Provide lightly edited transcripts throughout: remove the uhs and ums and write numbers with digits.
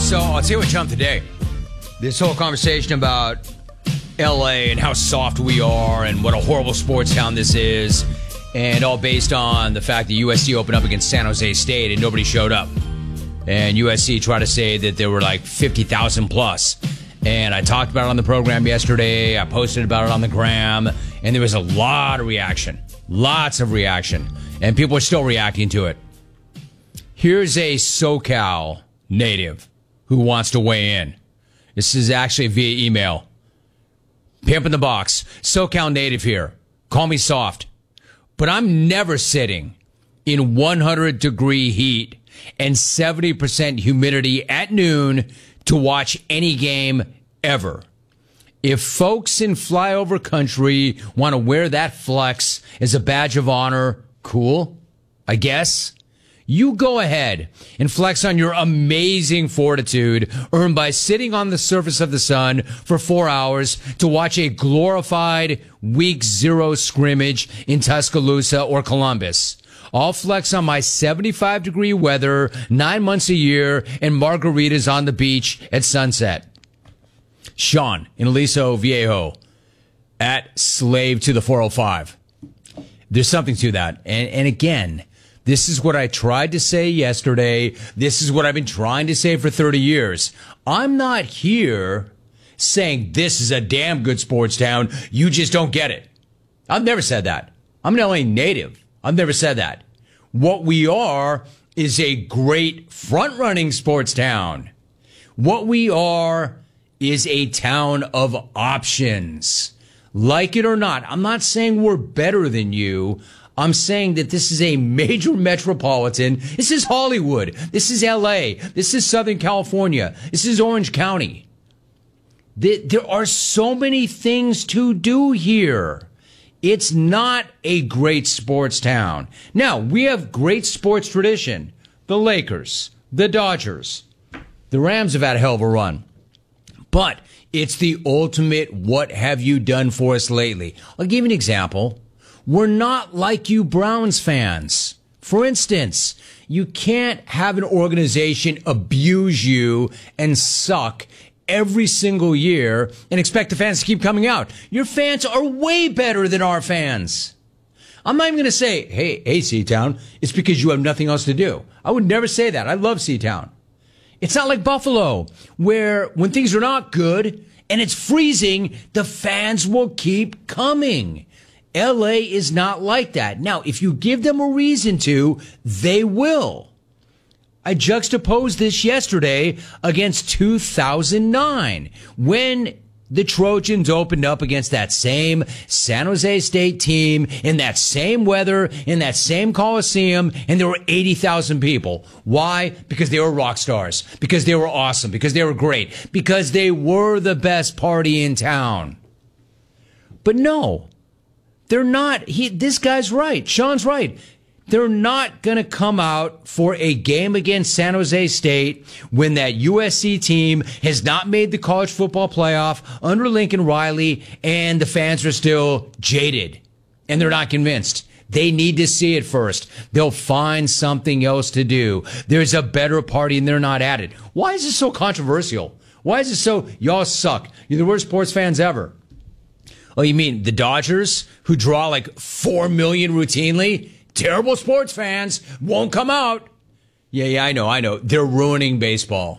So I'll tell you what jumped today. This whole conversation about LA and how soft we are and what a horrible sports town this is, and all based on the fact that USC opened up against San Jose State and nobody showed up. And USC tried to say that there were like 50,000 plus. And I talked about it on the program yesterday. I posted about it on the gram. And there was a lot of reaction. Lots of reaction. And people are still reacting to it. Here's a SoCal native who wants to weigh in. This is actually via email. Pimp in the box. SoCal native here. Call me soft. But I'm never sitting in 100-degree heat and 70% humidity at noon to watch any game ever. If folks in flyover country want to wear that flex as a badge of honor, cool, I guess. You go ahead and flex on your amazing fortitude earned by sitting on the surface of the sun for 4 hours to watch a glorified Week 0 scrimmage in Tuscaloosa or Columbus. I'll flex on my 75-degree weather 9 months a year and margaritas on the beach at sunset. Sean in Aliso Viejo at Slave to the 405. There's something to that. And again, this is what I tried to say yesterday. This is what I've been trying to say for 30 years. I'm not here saying this is a damn good sports town. You just don't get it. I've never said that. I'm an LA native. I've never said that. What we are is a great front-running sports town. What we are is a town of options. Like it or not, I'm not saying we're better than you. I'm saying that this is a major metropolitan. This is Hollywood. This is LA. This is Southern California. This is Orange County. There are so many things to do here. It's not a great sports town. Now, we have great sports tradition. The Lakers, the Dodgers, the Rams have had a hell of a run. But it's the ultimate what have you done for us lately. I'll give you an example. We're not like you Browns fans. For instance, you can't have an organization abuse you and suck every single year and expect the fans to keep coming out. Your fans are way better than our fans. I'm not even going to say, hey, Seatown, it's because you have nothing else to do. I would never say that. I love Seatown. It's not like Buffalo, where when things are not good and it's freezing, the fans will keep coming. LA is not like that. Now, if you give them a reason to, they will. I juxtaposed this yesterday against 2009 when the Trojans opened up against that same San Jose State team in that same weather, in that same Coliseum, and there were 80,000 people. Why? Because they were rock stars. Because they were awesome. Because they were great. Because they were the best party in town. But no, they're not. This guy's right. Sean's right. They're not going to come out for a game against San Jose State when that USC team has not made the college football playoff under Lincoln Riley and the fans are still jaded and they're not convinced. They need to see it first. They'll find something else to do. There's a better party and they're not at it. Why is this so controversial? Why is it so, y'all suck? You're the worst sports fans ever. Oh, you mean the Dodgers who draw like 4 million routinely? Terrible sports fans won't come out. Yeah, I know. They're ruining baseball.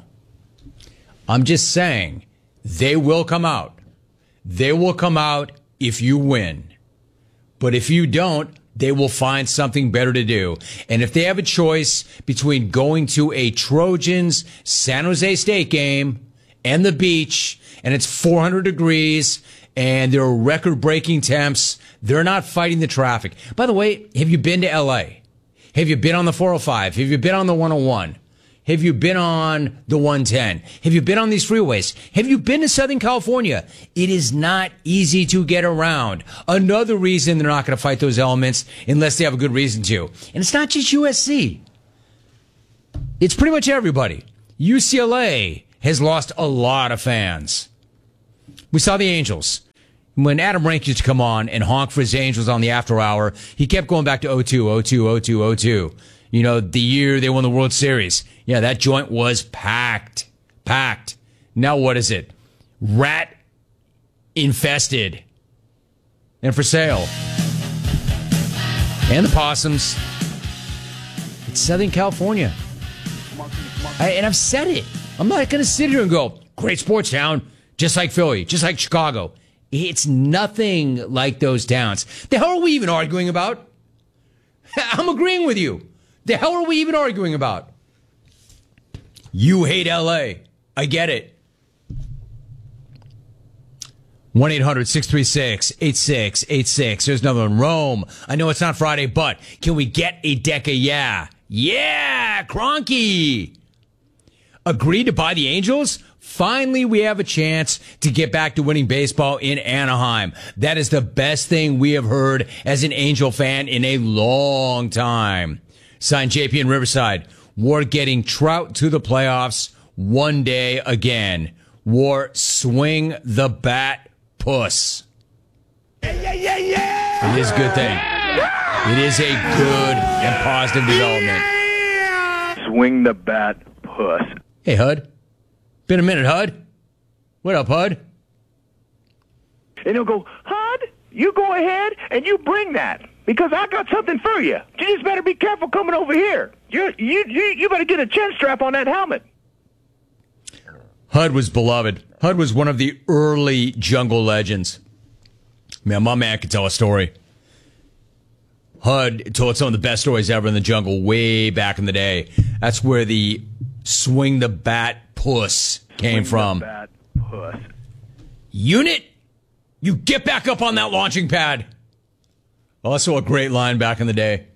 I'm just saying, they will come out. They will come out if you win. But if you don't, they will find something better to do. And if they have a choice between going to a Trojans San Jose State game and the beach, and it's 400 degrees, and there are record-breaking temps, they're not fighting the traffic. By the way, have you been to L.A.? Have you been on the 405? Have you been on the 101? Have you been on the 110? Have you been on these freeways? Have you been to Southern California? It is not easy to get around. Another reason they're not going to fight those elements unless they have a good reason to. And it's not just USC. It's pretty much everybody. UCLA has lost a lot of fans. We saw the Angels. When Adam Rank used to come on and honk for his Angels on the after hour, he kept going back to 02. You know, the year they won the World Series. Yeah, that joint was packed. packed. Now what is it? Rat infested and for sale. And the possums. It's Southern California. And I've said it. I'm not going to sit here and go, great sports town, just like Philly, just like Chicago. It's nothing like those towns. The hell are we even arguing about? I'm agreeing with you. The hell are we even arguing about? You hate L.A. I get it. 1-800-636-8686. There's another one. Rome. I know it's not Friday, but can we get a deck of yeah? Yeah, Kroenke. Agreed to buy the Angels? Finally, we have a chance to get back to winning baseball in Anaheim. That is the best thing we have heard as an Angel fan in a long time. Signed JP in Riverside. We're getting Trout to the playoffs one day again. War swing the bat puss. Yeah. It is a good thing. It is a good and positive development. Swing the bat puss. Hey, Hud. Been a minute, Hud. What up, Hud? And he'll go, Hud, you go ahead and you bring that because I got something for you. You just better be careful coming over here. You better get a chin strap on that helmet. Hud was beloved. Hud was one of the early jungle legends. Man, my man could tell a story. Hud told some of the best stories ever in the jungle way back in the day. That's where the swing the bat puss came from. The bat puss. Unit, you get back up on that launching pad. Also a great line back in the day.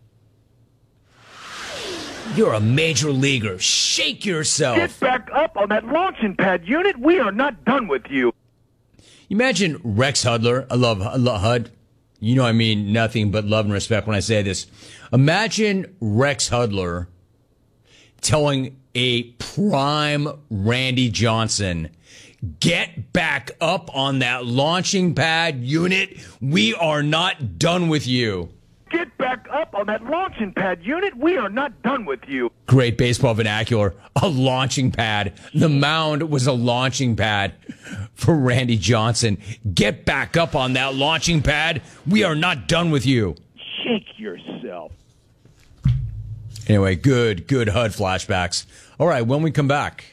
You're a major leaguer. Shake yourself. Get back up on that launching pad, Unit. We are not done with you. Imagine Rex Hudler. I love Hud. You know I mean nothing but love and respect when I say this. Imagine Rex Hudler telling a prime Randy Johnson, get back up on that launching pad, Unit. We are not done with you. Get back up on that launching pad, Unit. We are not done with you. Great baseball vernacular. A launching pad. The mound was a launching pad for Randy Johnson. Get back up on that launching pad. We are not done with you. Shake yourself. Anyway, good HUD flashbacks. All right, when we come back,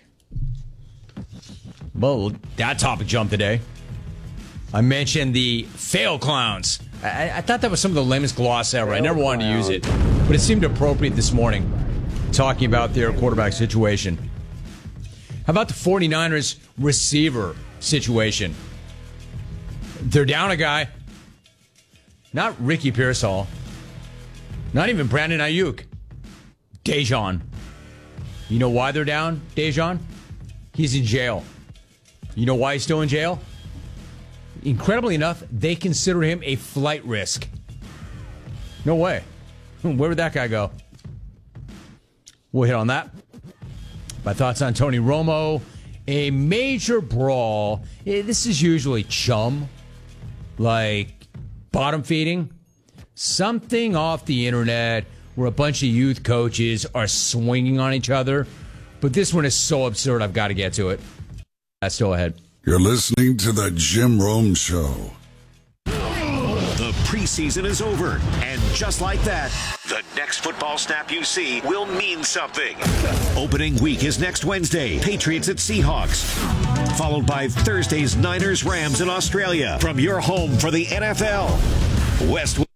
well, that topic jumped today. I mentioned the fail clowns. I thought that was some of the lamest gloss ever. I never wanted to use it, but it seemed appropriate this morning, talking about their quarterback situation. How about the 49ers receiver situation? They're down a guy. Not Ricky Pearsall. Not even Brandon Ayuk. Dejon. You know why they're down, Dejon? He's in jail. You know why he's still in jail? Incredibly enough, they consider him a flight risk. No way. Where would that guy go? We'll hit on that. My thoughts on Tony Romo. A major brawl. This is usually chum. Like bottom feeding. Something off the internet where a bunch of youth coaches are swinging on each other. But this one is so absurd, I've got to get to it. That's still ahead. You're listening to the Jim Rome Show. The preseason is over, and just like that, the next football snap you see will mean something. Opening week is next Wednesday, Patriots at Seahawks, followed by Thursday's Niners-Rams in Australia from your home for the NFL. West.